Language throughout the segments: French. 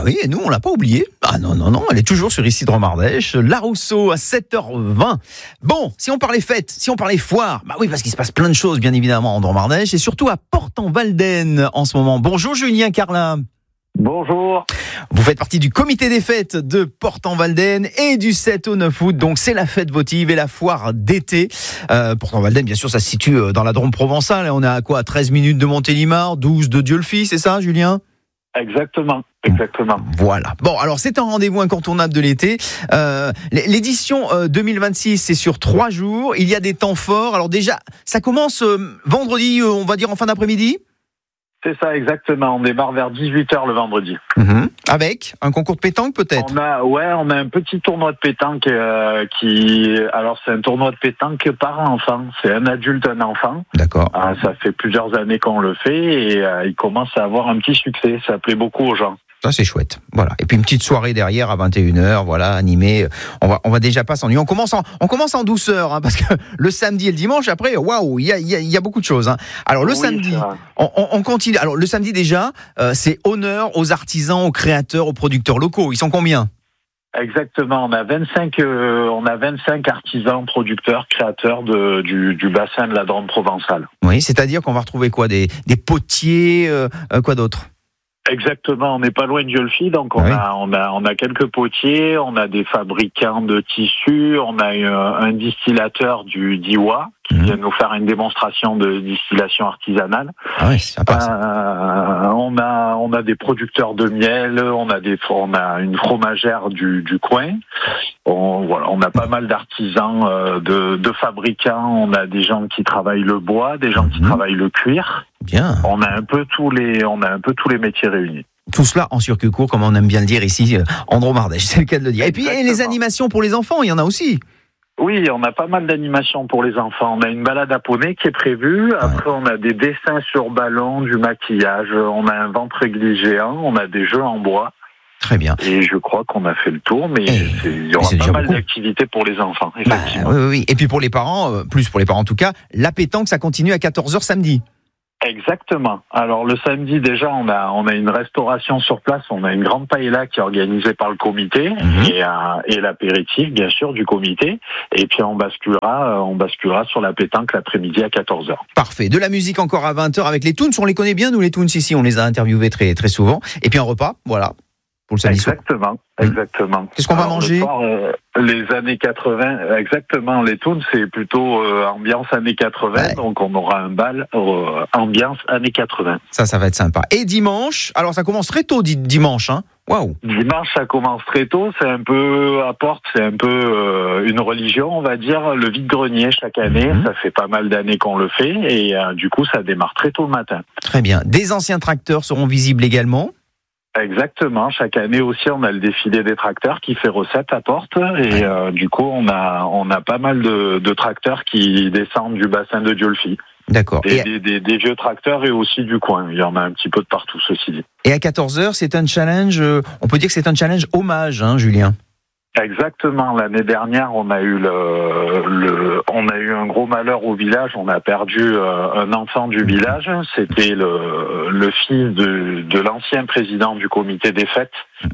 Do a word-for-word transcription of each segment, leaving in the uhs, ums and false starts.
oui, et nous, on l'a pas oublié. Ah non, non, non, elle est toujours sur ici de Dromardèche. La Rousseau à sept heures vingt. Bon, si on parlait fête, si on parlait foire, bah oui, parce qu'il se passe plein de choses, bien évidemment, en Dromardèche, et surtout à Portant-Valden en ce moment. Bonjour Julien Carlin. Bonjour. Vous faites partie du comité des fêtes de Portant-Valden et du sept au neuf août. Donc c'est la fête votive et la foire d'été. Euh, Portant-Valden, bien sûr, ça se situe dans la Drôme provençale. On est à quoi, treize minutes de Montélimar, douze de Dieulefit, c'est ça, Julien ? Exactement, exactement. Voilà. Bon, alors c'est un rendez-vous incontournable de l'été. Euh, l'édition euh, deux mille vingt-six, c'est sur trois jours. Il y a des temps forts. Alors déjà, ça commence euh, vendredi, euh, on va dire en fin d'après-midi. C'est ça, exactement. On démarre vers dix-huit heures le vendredi. Mmh. Avec un concours de pétanque, peut-être. On a, ouais, on a un petit tournoi de pétanque euh, qui, alors c'est un tournoi de pétanque par enfant. C'est un adulte, un enfant. D'accord. Euh, ça fait plusieurs années qu'on le fait et euh, il commence à avoir un petit succès. Ça plaît beaucoup aux gens. Ça, c'est chouette. Voilà. Et puis une petite soirée derrière à vingt et une heures, voilà, animée. On va, on va déjà pas s'ennuyer. On commence en, on commence en douceur, hein, parce que le samedi et le dimanche, après, waouh, il y a, il y a, il y a beaucoup de choses, hein. Alors, le oui, samedi, on, on, on continue. Alors, le samedi, déjà, euh, c'est honneur aux artisans, aux créateurs, aux producteurs locaux. Ils sont combien? Exactement. On a vingt-cinq, euh, on a vingt-cinq artisans, producteurs, créateurs de, du, du bassin de la Drôme provençale. Oui, c'est-à-dire qu'on va retrouver quoi? Des, des potiers, euh, euh, quoi d'autre? Exactement, on n'est pas loin de Dieulefit, donc on, ah oui. a, on, a, on a quelques potiers, on a des fabricants de tissus, on a un, un distillateur du d'Iwa qui mmh. vient nous faire une démonstration de distillation artisanale. Ah oui, c'est sympa, ça. Euh, on a on a des producteurs de miel, on a des on a une fromagère du, du coin. On, voilà, on a pas mal d'artisans, euh, de, de fabricants, on a des gens qui travaillent le bois, des gens qui mmh. travaillent le cuir. Bien. On a un peu tous les, on a un peu tous les métiers réunis. Tout cela en circuit court, comme on aime bien le dire ici, en Dromardèche, c'est le cas de le dire. Exactement. Et puis, et les animations pour les enfants, il y en a aussi. Oui, on a pas mal d'animations pour les enfants. On a une balade à poney qui est prévue. Après, ouais. on a des dessins sur ballon, du maquillage. On a un ventre-église géant. On a des jeux en bois. Très bien. Et je crois qu'on a fait le tour, mais il y aura pas mal beaucoup. d'activités pour les enfants, effectivement. Bah, oui, oui. Et puis pour les parents, euh, plus pour les parents en tout cas, la pétanque, ça continue à quatorze heures samedi. Exactement. Alors le samedi déjà, on a on a une restauration sur place, on a une grande paella qui est organisée par le comité mmh. et, euh, et l'apéritif bien sûr du comité. Et puis on basculera on basculera sur la pétanque l'après-midi à quatorze heures. Parfait. De la musique encore à vingt heures avec les Toons. On les connaît bien nous les Toons ici, on les a interviewés très très souvent. Et puis un repas, voilà. Pour le samedi exactement, soir. exactement. Qu'est-ce qu'on va Alors, manger soir, euh, les années quatre-vingts, exactement. Les Toons, c'est plutôt euh, ambiance années quatre-vingts, ouais. Donc on aura un bal euh, ambiance années quatre-vingts. Ça, ça va être sympa. Et dimanche, alors ça commence très tôt dimanche, hein. Waouh. Dimanche, ça commence très tôt. C'est un peu à Porte, c'est un peu euh, une religion, on va dire. Le vide-grenier chaque année, mmh. ça fait pas mal d'années qu'on le fait, et euh, du coup, ça démarre très tôt le matin. Très bien. Des anciens tracteurs seront visibles également. Exactement. Chaque année aussi, on a le défilé des tracteurs qui fait recette à Porte et euh, du coup, on a on a pas mal de, de tracteurs qui descendent du bassin de Dieulefit. D'accord. Des, des, des, des vieux tracteurs et aussi du coin. Il y en a un petit peu de partout, ceci dit. Et à quatorze heures, c'est un challenge. Euh, on peut dire que c'est un challenge hommage, hein, Julien. Exactement. L'année dernière, on a eu le, le, on a eu un gros malheur au village. On a perdu euh, un enfant du village. C'était le, le fils de, de l'ancien président du comité des fêtes.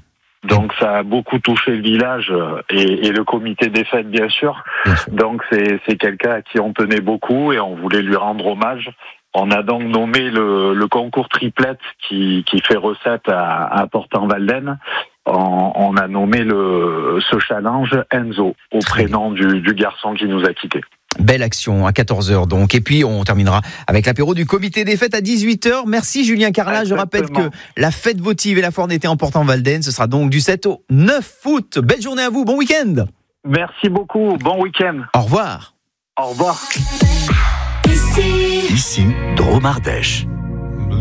Donc ça a beaucoup touché le village et, et le comité des fêtes, bien sûr. Bien sûr. Donc c'est, c'est quelqu'un à qui on tenait beaucoup et on voulait lui rendre hommage. On a donc nommé le, le concours triplette qui, qui fait recette à, à Portant-Valden. On, on a nommé le, ce challenge Enzo, au prénom du, du garçon qui nous a quittés. Belle action à quatorze heures donc. Et puis on terminera avec l'apéro du comité des fêtes à dix-huit heures. Merci Julien Carlin. Je rappelle que la fête votive et la foire d'été en Portant-Valden, ce sera donc du sept au neuf août. Belle journée à vous, bon week-end. Merci beaucoup, bon week-end. Au revoir. Au revoir. Ici, Ici Dromardèche.